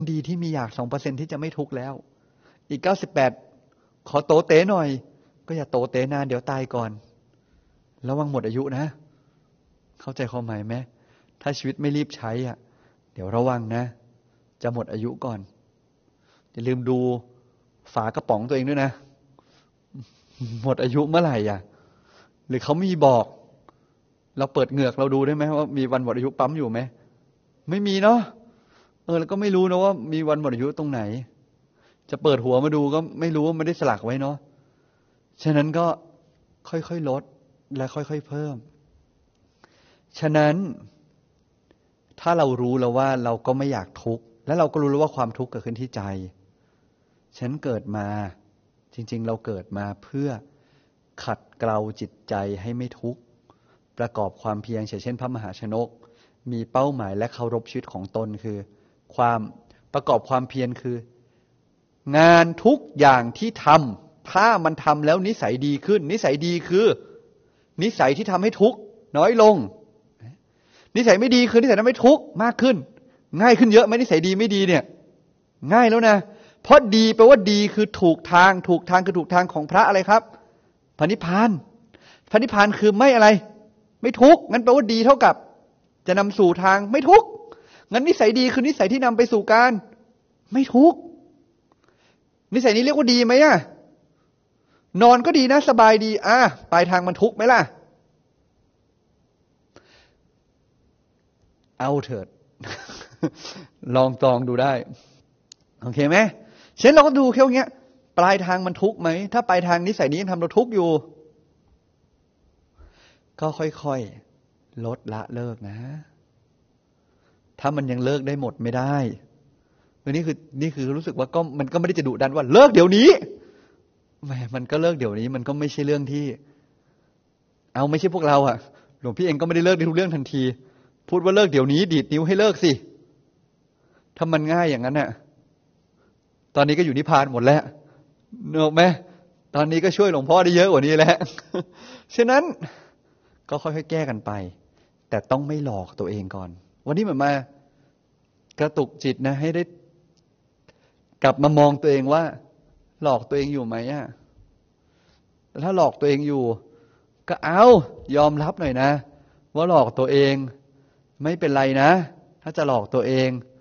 ดีที่มีอยาก 2% ที่จะไม่ทุกข์แล้วอีก98ขอโตเต้หน่อยก็อย่าโตเต้นานเดี๋ยวตายก่อนระวังหมดอายุนะเข้าใจความหมายไหมถ้าชีวิตไม่รีบใช้อ่ะเดี๋ยวระวังนะจะหมดอายุก่อนอย่าลืมดูฝากระป๋องตัวเองด้วยนะหมดอายุเมื่อไหร่อ่ะหรือเขามีบอกเราเปิดเหงือกเราดูได้ไหมว่ามีวันหมดอายุปั๊มอยู่ไหมไม่มีเนาะแล้วก็ไม่รู้นะว่ามีวันหมดอายุตรงไหนจะเปิดหัวมาดูก็ไม่รู้ว่าไม่ได้สลักไว้เนาะฉะนั้นก็ค่อยๆลดและค่อยๆเพิ่มฉะนั้นถ้าเรารู้แล้วว่าเราก็ไม่อยากทุกข์และเราก็รู้แล้วว่าความทุกข์เกิดขึ้นที่ใจฉันเกิดมาจริงๆเราเกิดมาเพื่อขัดเกลาจิตใจให้ไม่ทุกข์ประกอบความเพียรเช่นพระมหาชนกมีเป้าหมายและเคารพชีวิตของตนคือความประกอบความเพียรคืองานทุกอย่างที่ทำถ้ามันทำแล้วนิสัยดีขึ้นนิสัยดีคือนิสัยที่ทำให้ทุกข์น้อยลงนิสัยไม่ดีคือนิสัยทำให้ทุกข์มากขึ้นง่ายขึ้นเยอะไหมนิสัยดีไม่ดีเนี่ยง่ายแล้วนะเพราะดีแปลว่าดีคือถูกทางถูกทางคือถูกทางของพระอะไรครับพระนิพพานพระนิพพานคือไม่อะไรไม่ทุกข์งั้นแปลว่าดีเท่ากับจะนำสู่ทางไม่ทุกข์งั้นนิสัยดีคือนิสัยที่นำไปสู่การไม่ทุกข์นิสัยนี้เรียกว่าดีไหมอ่ะนอนก็ดีนะสบายดีปลายทางมันทุกข์ไหมล่ะเอาเถิด ลองตองดูได้โอเคไหมเช่นเราก็ดูแค่อย่างเงี้ยปลายทางมันทุกข์ไหมถ้าปลายทางนิสัยนี้ยังทำเราทุกข์อยู่ก็ค่อยๆลดละเลิกนะถ้ามันยังเลิกได้หมดไม่ได้นี่คือรู้สึกว่าก็มันก็ไม่ได้จะดุดันว่าเลิกเดี๋ยวนี้แหมมันก็เลิกเดี๋ยวนี้มันก็ไม่ใช่เรื่องที่ไม่ใช่พวกเราอ่ะหลวงพี่เองก็ไม่ได้เลิกในทุกเรื่องทันทีพูดว่าเลิกเดี๋ยวนี้ดีดนิ้วให้เลิกสิถ้ามันง่ายอย่างนั้นน่ะตอนนี้ก็อยู่นิพพานหมดแล้วนึกออกไหมตอนนี้ก็ช่วยหลวงพ่อได้เยอะกว่านี้แล้วฉะนั้นก็ค่อยๆแก้กันไปแต่ต้องไม่หลอกตัวเองก่อนวันนี้เหมือนมากระตุกจิตนะให้ได้กลับมามองตัวเองว่าหลอกตัวเองอยู่ไหมถ้าหลอกตัวเองอยู่ก็ยอมรับหน่อยนะว่าหลอกตัวเองไม่เป็นไรนะถ้าจะหลอกตัวเอง